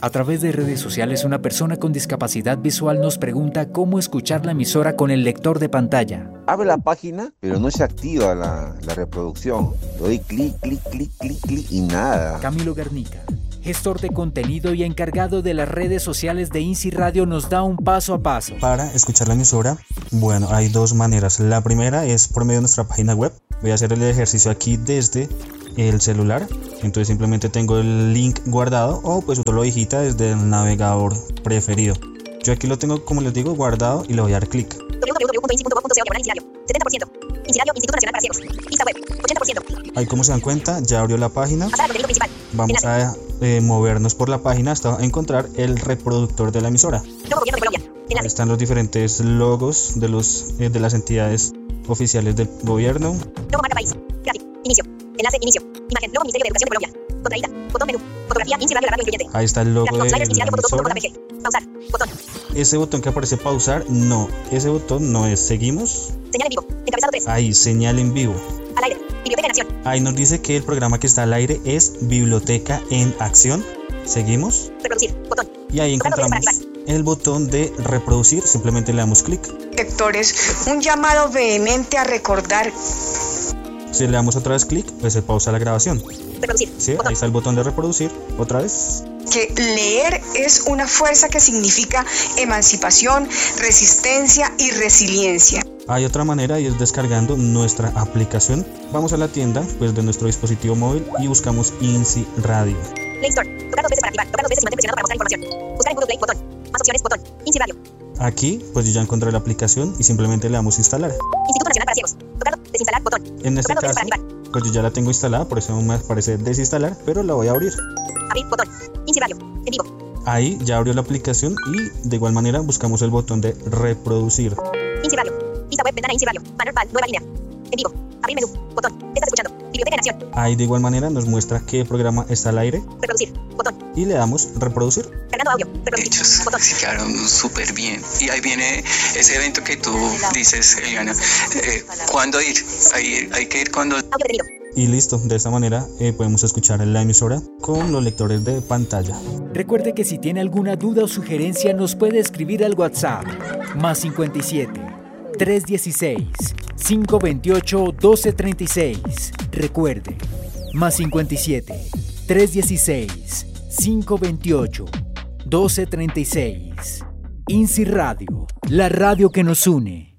A través de redes sociales, una persona con discapacidad visual nos pregunta cómo escuchar la emisora con el lector de pantalla. Abre la página, pero no se activa la reproducción. Le doy clic, clic, clic, clic, clic y nada. Camilo Guernica, gestor de contenido y encargado de las redes sociales de INSI Radio, nos da un paso a paso. Para escuchar la emisora, bueno, hay dos maneras. La primera es por medio de nuestra página web. Voy a hacer el ejercicio aquí desde el celular. Entonces simplemente tengo el link guardado o pues usted lo digita desde el navegador preferido. Yo aquí lo tengo, como les digo, guardado y le voy a dar clic. www.insi.gov.co/INSI 70%. INSI Radio, Instituto Nacional para Ciegos. Vista web, 80%. Ahí, como se dan cuenta, ya abrió la página. Pasar al contenido principal. Vamos a movernos por la página hasta encontrar el reproductor de la emisora. Logo Gobierno de Colombia. Ahí están los diferentes logos de las entidades oficiales del gobierno. Logo marca país. Gráfico. Inicio. Enlace. Inicio. Imagen. Logo Ministerio de Educación de Colombia. Contraída. Botón menú. Fotografía. INSI Radio, la radio incluyente. Ahí está el logo de la emisora. Pausar. Botón. Ese botón que aparece pausar, no. Ese botón no es seguimos. Señal en vivo. Encabezado 3. Ahí, señal en vivo. Al aire. Biblioteca en Acción. Ahí nos dice que el programa que está al aire es Biblioteca en Acción. Seguimos. Reproducir. Botón. Y ahí encontramos el botón de reproducir. Simplemente le damos clic. Lectores, un llamado vehemente a recordar. Si le damos otra vez clic, pues se pausa la grabación. Reproducir. Sí, ahí está el botón de reproducir. Otra vez. Que leer es una fuerza que significa emancipación, resistencia y resiliencia. Hay otra manera y es descargando nuestra aplicación. Vamos a la tienda pues, de nuestro dispositivo móvil y buscamos INSI Radio. Play Store. Tocar 2 veces para activar. Tocar 2 veces y mantén presionado para mostrar información. Buscar en Google Play. Botón. Más opciones. Botón. INSI Radio. Aquí pues yo ya encontré la aplicación y simplemente le damos instalar. Instituto Nacional para Ciegos. Tocar. Desinstalar. Botón. En este caso pues yo ya la tengo instalada, por eso me parece desinstalar, pero la voy a abrir. Abrir. Botón. INSI Radio. En vivo. Ahí ya abrió la aplicación y de igual manera buscamos el botón de reproducir. INSI Radio. Vista web, ventana INSI Radio. Banner pal, nueva línea. En vivo. Abrir menú. Botón. Estás escuchando. Biblioteca en Acción. Ahí de igual manera nos muestra qué programa está al aire. Reproducir. Botón. Y le damos reproducir. Cargando audio. Reproducir. Hechos. Botón. Se quedaron súper bien. Y ahí viene ese evento que tú dices, Eliana. ¿Cuándo ir? Hay que ir cuando... Audio detenido. Y listo, de esta manera podemos escuchar la emisora con los lectores de pantalla. Recuerde que si tiene alguna duda o sugerencia nos puede escribir al WhatsApp +57 316 528 1236. Recuerde, +57 316 528 1236. INSI Radio, la radio que nos une.